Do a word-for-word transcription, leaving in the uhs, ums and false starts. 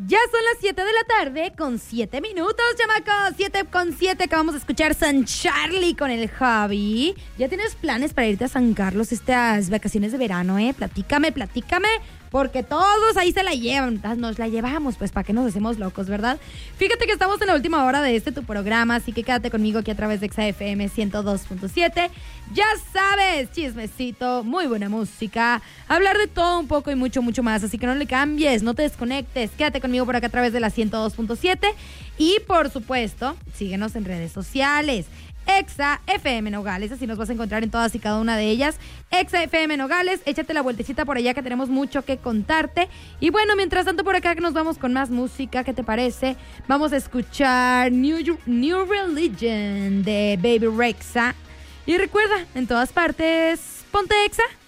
Ya son las siete de la tarde con siete minutos, chamacos. siete con siete, acabamos de escuchar San Charlie con el Javi. ¿Ya tienes planes para irte a San Carlos estas vacaciones de verano, eh? Platícame, platícame, porque todos ahí se la llevan. Nos la llevamos, pues, para que nos hacemos locos, ¿verdad? Fíjate que estamos en la última hora de este tu programa, así que quédate conmigo aquí a través de Exa F M ciento dos punto siete. Ya sabes, chismecito, muy buena música, hablar de todo un poco y mucho, mucho más. Así que no le cambies, no te desconectes. Quédate conmigo por acá a través de la ciento dos punto siete. Y, por supuesto, síguenos en redes sociales. Exa F M Nogales, así nos vas a encontrar en todas y cada una de ellas. Exa F M Nogales, échate la vueltecita por allá que tenemos mucho que contarte. Y bueno, mientras tanto por acá que nos vamos con más música, ¿qué te parece? Vamos a escuchar New, New Religion de Baby Rexha. Y recuerda, en todas partes, ponte Exa.